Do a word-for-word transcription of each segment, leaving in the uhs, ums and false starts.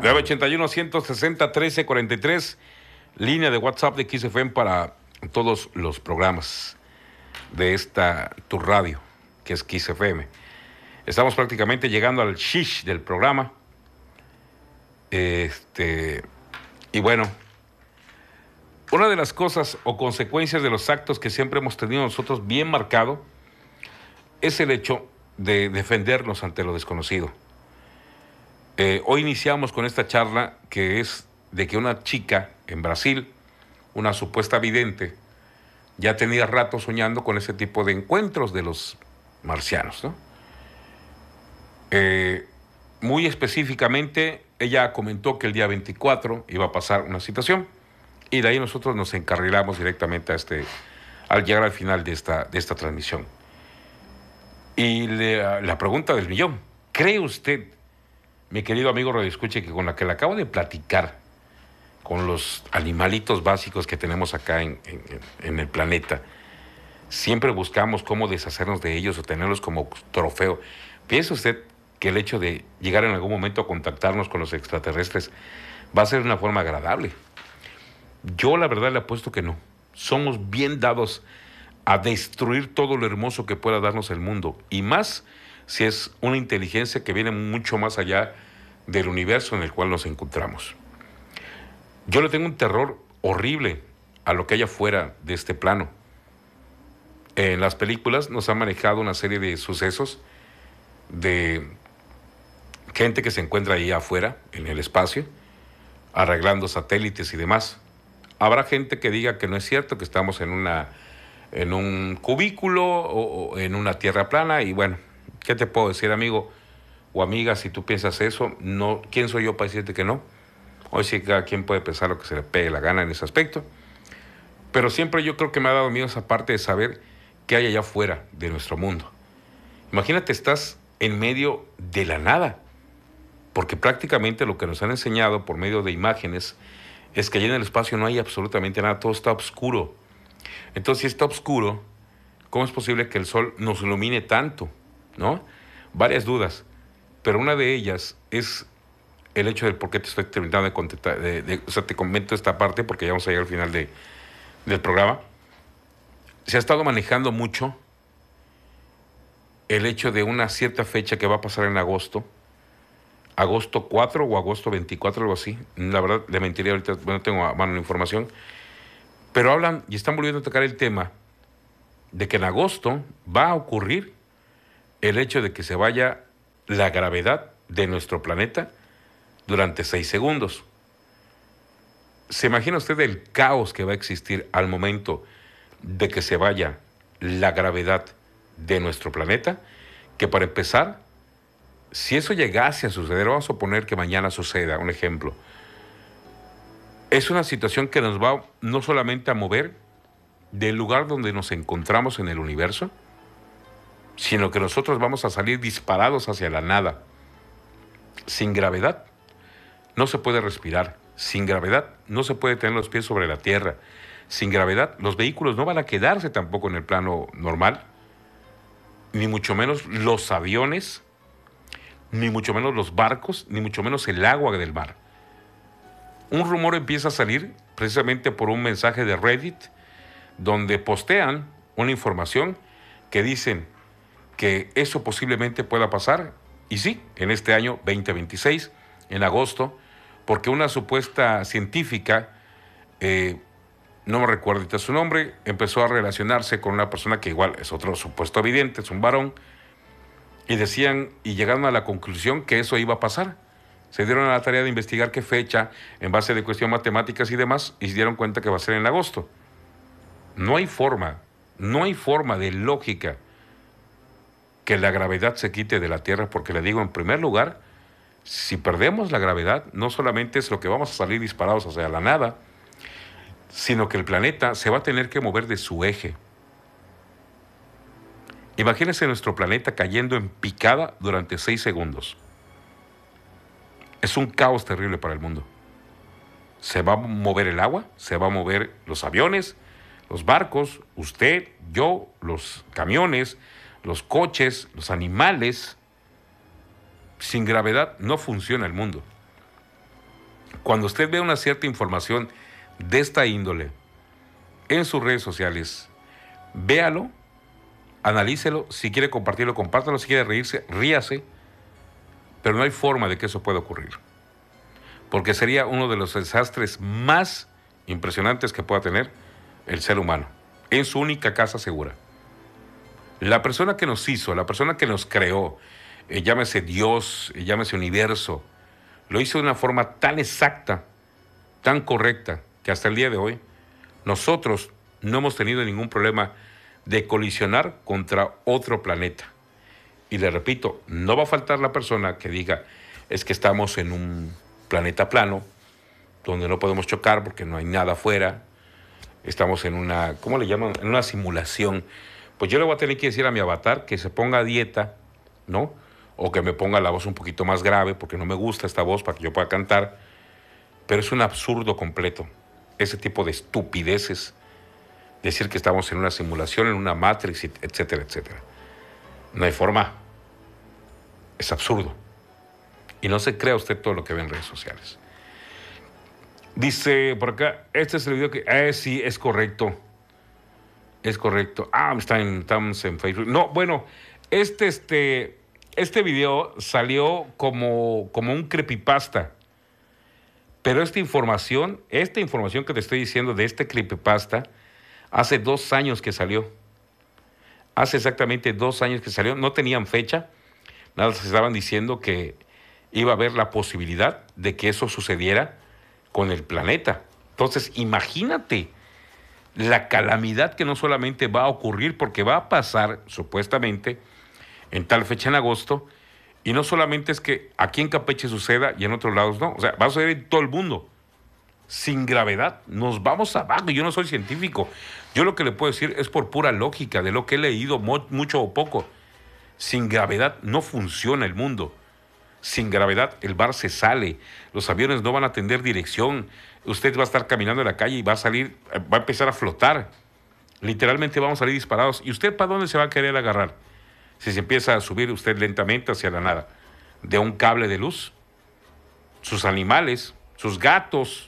nueve ochenta y uno, ciento sesenta, trece cuarenta y tres, línea de WhatsApp de X F M para todos los programas de esta tu radio, que es X F M. Estamos prácticamente llegando al shish del programa. Este, y bueno, una de las cosas o consecuencias de los actos que siempre hemos tenido nosotros bien marcado es el hecho de defendernos ante lo desconocido. Eh, hoy iniciamos con esta charla que es de que una chica en Brasil, una supuesta vidente, ya tenía rato soñando con ese tipo de encuentros de los marcianos, ¿no? Eh, muy específicamente, ella comentó que el día veinticuatro iba a pasar una situación y de ahí nosotros nos encarrilamos directamente a este, al llegar al final de esta, de esta transmisión. Y le, la pregunta del millón, ¿cree usted, mi querido amigo radioescuche, que con la que le acabo de platicar, con los animalitos básicos que tenemos acá en, en, en el planeta, siempre buscamos cómo deshacernos de ellos o tenerlos como trofeo? ¿Piensa usted que el hecho de llegar en algún momento a contactarnos con los extraterrestres va a ser una forma agradable? Yo la verdad le apuesto que no. Somos bien dados a destruir todo lo hermoso que pueda darnos el mundo, y más si es una inteligencia que viene mucho más allá del universo en el cual nos encontramos. Yo le tengo un terror horrible a lo que haya fuera de este plano. En las películas nos han manejado una serie de sucesos de gente que se encuentra ahí afuera, en el espacio, arreglando satélites y demás. Habrá gente que diga que no es cierto, que estamos en una en un cubículo o, o en una tierra plana, y bueno, ¿qué te puedo decir, amigo o amiga? Si tú piensas eso, no, ¿quién soy yo para decirte que no? Hoy sí, cada quien puede pensar lo que se le pegue la gana en ese aspecto, pero siempre yo creo que me ha dado miedo esa parte de saber qué hay allá afuera de nuestro mundo. Imagínate, estás en medio de la nada, porque prácticamente lo que nos han enseñado por medio de imágenes es que allá en el espacio no hay absolutamente nada, todo está oscuro. Entonces, si está oscuro, ¿cómo es posible que el sol nos ilumine tanto? ¿No? Varias dudas, pero una de ellas es el hecho del por qué te estoy terminando de contestar, de, de, o sea, te comento esta parte porque ya vamos a llegar al final de, del programa. Se ha estado manejando mucho el hecho de una cierta fecha que va a pasar en agosto, agosto cuatro o agosto veinticuatro, algo así. La verdad, le mentiría ahorita, no tengo a mano la información, pero hablan y están volviendo a tocar el tema de que en agosto va a ocurrir el hecho de que se vaya la gravedad de nuestro planeta durante seis segundos. ¿Se imagina usted el caos que va a existir al momento de que se vaya la gravedad de nuestro planeta? Que para empezar, si eso llegase a suceder, vamos a suponer que mañana suceda, un ejemplo, es una situación que nos va no solamente a mover del lugar donde nos encontramos en el universo, sino que nosotros vamos a salir disparados hacia la nada. Sin gravedad no se puede respirar, sin gravedad no se puede tener los pies sobre la tierra, sin gravedad los vehículos no van a quedarse tampoco en el plano normal, ni mucho menos los aviones, ni mucho menos los barcos, ni mucho menos el agua del mar. Un rumor empieza a salir precisamente por un mensaje de Reddit, donde postean una información que dicen que eso posiblemente pueda pasar, y sí, en este año veinte veintiséis, en agosto, porque una supuesta científica, eh, no me recuerdo ahorita su nombre, empezó a relacionarse con una persona que igual es otro supuesto vidente, es un varón, y decían, y llegaron a la conclusión que eso iba a pasar. Se dieron a la tarea de investigar qué fecha, en base de cuestiones matemáticas y demás, y se dieron cuenta que va a ser en agosto. No hay forma, no hay forma de lógica que la gravedad se quite de la Tierra, porque le digo, en primer lugar, si perdemos la gravedad, no solamente es lo que vamos a salir disparados hacia la nada, sino que el planeta se va a tener que mover de su eje. Imagínense nuestro planeta cayendo en picada durante seis segundos. Es un caos terrible para el mundo. Se va a mover el agua, se va a mover los aviones, los barcos, usted, yo, los camiones, los coches, los animales. Sin gravedad no funciona el mundo. Cuando usted ve una cierta información de esta índole en sus redes sociales, véalo, analícelo, si quiere compartirlo, compártalo, si quiere reírse, ríase, pero no hay forma de que eso pueda ocurrir, porque sería uno de los desastres más impresionantes que pueda tener el ser humano, en su única casa segura. La persona que nos hizo, la persona que nos creó, eh, llámese Dios, eh, llámese universo, lo hizo de una forma tan exacta, tan correcta, que hasta el día de hoy nosotros no hemos tenido ningún problema de colisionar contra otro planeta. Y le repito, no va a faltar la persona que diga, es que estamos en un planeta plano, donde no podemos chocar porque no hay nada afuera, estamos en una, ¿cómo le llaman? En una simulación. Pues yo le voy a tener que decir a mi avatar que se ponga a dieta, ¿no? O que me ponga la voz un poquito más grave, porque no me gusta esta voz para que yo pueda cantar. Pero es un absurdo completo, ese tipo de estupideces, decir que estamos en una simulación, en una Matrix, etcétera, etcétera. No hay forma. Es absurdo. Y no se crea usted todo lo que ve en redes sociales. Dice por acá, este es el video que... Eh, sí, es correcto. Es correcto. Ah, está en, estamos en Facebook. No, bueno, este, este, este video salió como, como un creepypasta. Pero esta información, esta información que te estoy diciendo de este creepypasta, hace dos años que salió. Hace exactamente dos años que salió. No tenían fecha. Nada, se estaban diciendo que iba a haber la posibilidad de que eso sucediera con el planeta. Entonces, imagínate la calamidad que no solamente va a ocurrir, porque va a pasar, supuestamente, en tal fecha en agosto, y no solamente es que aquí en Campeche suceda y en otros lados no, o sea, va a suceder en todo el mundo, sin gravedad, nos vamos abajo. Yo no soy científico, yo lo que le puedo decir es por pura lógica, de lo que he leído, mo- mucho o poco. Sin gravedad no funciona el mundo. Sin gravedad el bar se sale, los aviones no van a tener dirección, usted va a estar caminando en la calle y va a salir, va a empezar a flotar. Literalmente vamos a salir disparados. ¿Y usted para dónde se va a querer agarrar? Si se empieza a subir usted lentamente hacia la nada, de un cable de luz, sus animales, sus gatos.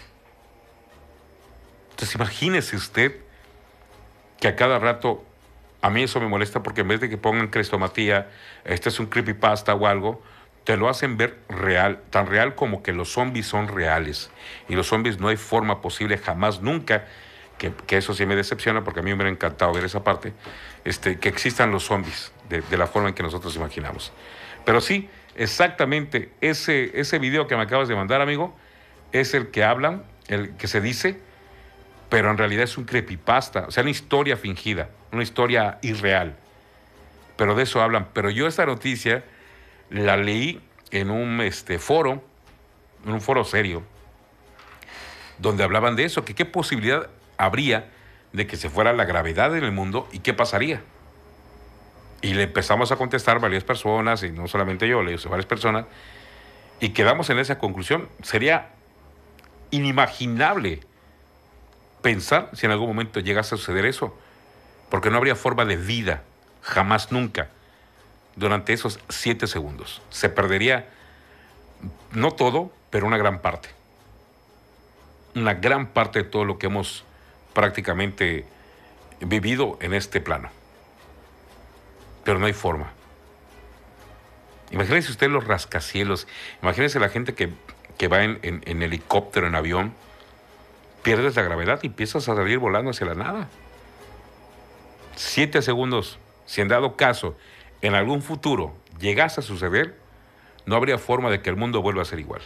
Entonces imagínese usted que a cada rato, a mí eso me molesta porque en vez de que pongan crestomatía, este es un creepypasta o algo, te lo hacen ver real, tan real como que los zombies son reales. Y los zombies no hay forma posible, jamás, nunca, que, que eso sí me decepciona porque a mí me hubiera encantado ver esa parte, este, que existan los zombies de, de la forma en que nosotros imaginamos. Pero sí, exactamente, ese, ese video que me acabas de mandar, amigo, es el que hablan, el que se dice, pero en realidad es un creepypasta, o sea, una historia fingida, una historia irreal. Pero de eso hablan. Pero yo esta noticia la leí en un este, foro, en un foro serio, donde hablaban de eso, que qué posibilidad habría de que se fuera la gravedad en el mundo y qué pasaría. Y le empezamos a contestar varias personas, y no solamente yo, le dije varias personas, y quedamos en esa conclusión. Sería inimaginable pensar si en algún momento llegase a suceder eso, porque no habría forma de vida, jamás, nunca, durante esos siete segundos. Se perdería, no todo, pero una gran parte. Una gran parte de todo lo que hemos prácticamente vivido en este plano. Pero no hay forma. Imagínese usted los rascacielos, imagínese la gente que, que va en, en, en helicóptero, en avión, pierdes la gravedad y empiezas a salir volando hacia la nada. Siete segundos, si en dado caso, en algún futuro llegase a suceder, no habría forma de que el mundo vuelva a ser igual.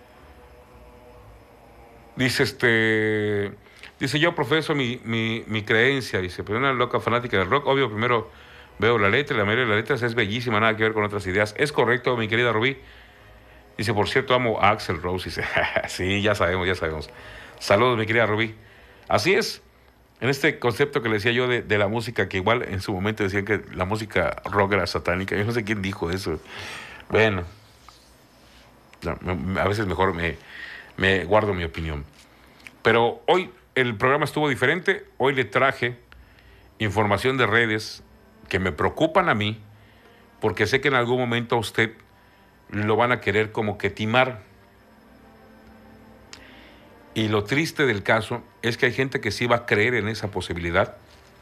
Dice este, dice yo profeso mi, mi, mi creencia, dice, pero una loca fanática del rock, obvio, primero veo la letra, y la mayoría de las letras es bellísima, nada que ver con otras ideas. Es correcto, mi querida Rubí. Dice, por cierto, amo a Axl Rose. Dice, sí, ya sabemos, ya sabemos. Saludos, mi querida Rubí. Así es, en este concepto que le decía yo de, de la música, que igual en su momento decían que la música rock era satánica. Yo no sé quién dijo eso. Bueno, a veces mejor me, me guardo mi opinión. Pero hoy el programa estuvo diferente. Hoy le traje información de redes que me preocupan a mí, porque sé que en algún momento a usted lo van a querer como que timar. Y lo triste del caso es que hay gente que sí va a creer en esa posibilidad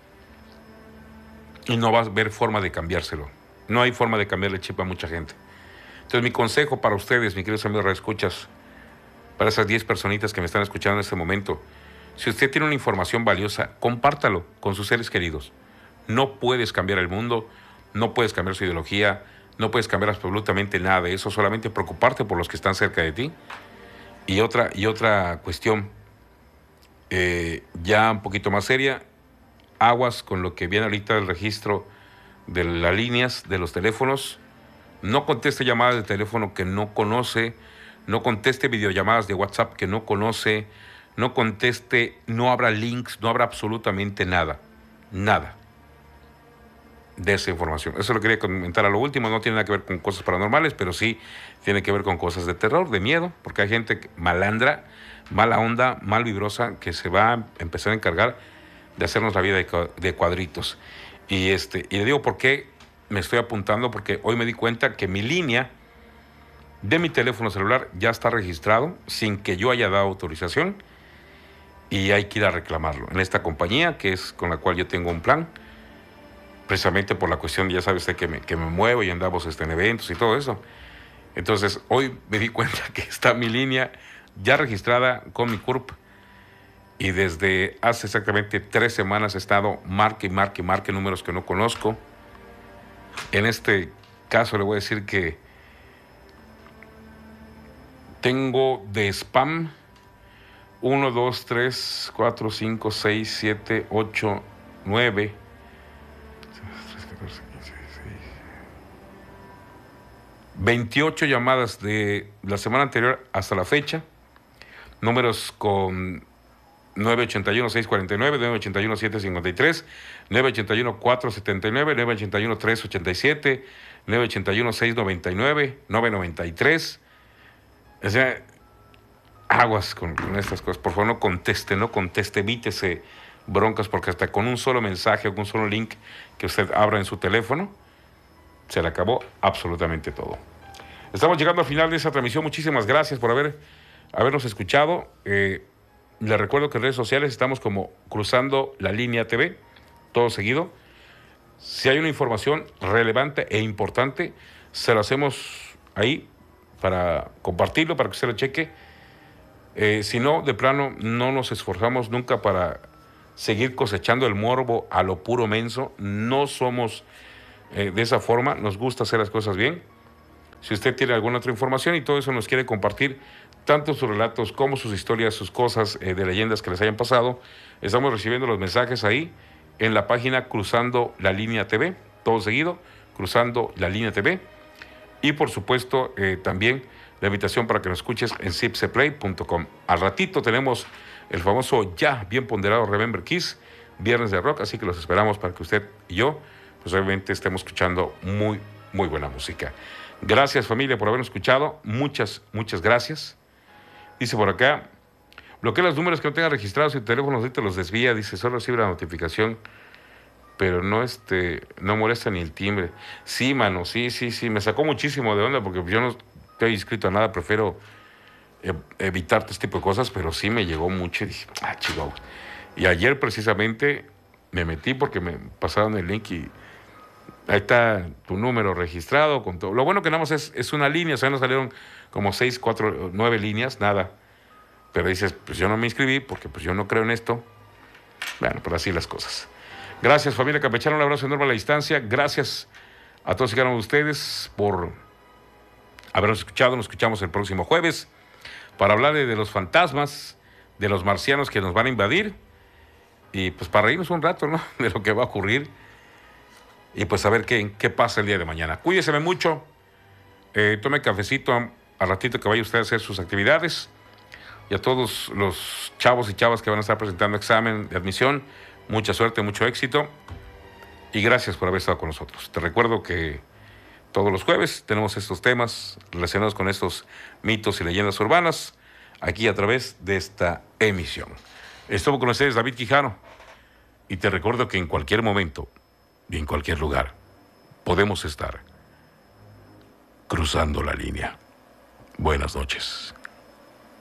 y no va a haber forma de cambiárselo. No hay forma de cambiarle chip a mucha gente. Entonces mi consejo para ustedes, mis queridos amigos reescuchas, para esas diez personitas que me están escuchando en este momento, si usted tiene una información valiosa, compártalo con sus seres queridos. No puedes cambiar el mundo, no puedes cambiar su ideología, no puedes cambiar absolutamente nada de eso, solamente preocuparte por los que están cerca de ti. Y otra, y otra cuestión, eh, ya un poquito más seria, aguas con lo que viene ahorita del registro de las líneas, de los teléfonos. No conteste llamadas de teléfono que no conoce, no conteste videollamadas de WhatsApp que no conoce, no conteste, no abra links, no abra absolutamente nada, nada de esa información. Eso lo quería comentar a lo último, no tiene nada que ver con cosas paranormales, pero sí tiene que ver con cosas de terror, de miedo, porque hay gente malandra, mala onda, mal vibrosa, que se va a empezar a encargar de hacernos la vida de cuadritos. Y, este, y le digo por qué me estoy apuntando, porque hoy me di cuenta que mi línea de mi teléfono celular ya está registrado sin que yo haya dado autorización y hay que ir a reclamarlo en esta compañía, que es con la cual yo tengo un plan, precisamente por la cuestión, ya sabe usted que me, que me muevo y andamos este, en eventos y todo eso. Entonces, hoy me di cuenta que está mi línea ya registrada con mi C U R P y desde hace exactamente tres semanas he estado marque y marque y marque números que no conozco. En este caso le voy a decir que tengo de spam uno, dos, tres, cuatro, cinco, seis, siete, ocho, nueve. veintiocho llamadas de la semana anterior hasta la fecha, números con nueve ocho uno, seis cuatro nueve, nueve ocho uno, siete cinco tres, nueve ocho uno, cuatro siete nueve, nueve ocho uno, tres ocho siete, nueve ocho uno, seis nueve nueve, nueve nueve tres. O sea, aguas con, con estas cosas. Por favor, no conteste, no conteste, evítese broncas, porque hasta con un solo mensaje o con un solo link que usted abra en su teléfono, se le acabó absolutamente todo. Estamos llegando al final de esa transmisión. Muchísimas gracias por haber, habernos escuchado. Eh, les recuerdo que en redes sociales estamos como Cruzando la Línea T V, todo seguido. Si hay una información relevante e importante, se lo hacemos ahí para compartirlo, para que usted lo cheque. Eh, si no, de plano, no nos esforzamos nunca para seguir cosechando el morbo a lo puro menso. No somos eh, de esa forma, nos gusta hacer las cosas bien. Si usted tiene alguna otra información y todo eso nos quiere compartir, tanto sus relatos como sus historias, sus cosas eh, de leyendas que les hayan pasado, estamos recibiendo los mensajes ahí en la página Cruzando la Línea T V, todo seguido, Cruzando la Línea T V. Y por supuesto, eh, también la invitación para que nos escuches en zipseplay punto com. Al ratito tenemos el famoso ya bien ponderado Remember Kiss, Viernes de Rock, así que los esperamos para que usted y yo, pues obviamente estemos escuchando muy, muy buena música. Gracias, familia, por habernos escuchado. Muchas, muchas gracias. Dice por acá, bloquea los números que no tengan registrados y tu teléfono ahorita los desvía. Dice, solo recibe la notificación, pero no, este, no molesta ni el timbre. Sí, mano, sí, sí, sí. Me sacó muchísimo de onda porque yo no estoy inscrito a nada. Prefiero eh, evitar este tipo de cosas, pero sí me llegó mucho y dije, ah, chihuahua. Y ayer precisamente me metí porque me pasaron el link y ahí está tu número registrado con todo. Lo bueno que nada más es, es una línea, o sea, nos salieron como seis, cuatro, nueve líneas, nada. Pero dices, pues yo no me inscribí porque pues yo no creo en esto. Bueno, pero así las cosas. Gracias, familia campechana, un abrazo enorme a la distancia. Gracias a todos y cada uno de ustedes por habernos escuchado. Nos escuchamos el próximo jueves para hablar de, de los fantasmas, de los marcianos que nos van a invadir y pues para reírnos un rato, ¿no? De lo que va a ocurrir. Y pues a ver qué, qué pasa el día de mañana. Cuídeseme mucho, eh, tome cafecito al ratito que vaya usted a hacer sus actividades. Y a todos los chavos y chavas que van a estar presentando examen de admisión, mucha suerte, mucho éxito. Y gracias por haber estado con nosotros. Te recuerdo que todos los jueves tenemos estos temas relacionados con estos mitos y leyendas urbanas, aquí a través de esta emisión. Estuvo con ustedes David Quijano. Y te recuerdo que en cualquier momento y en cualquier lugar podemos estar cruzando la línea. Buenas noches.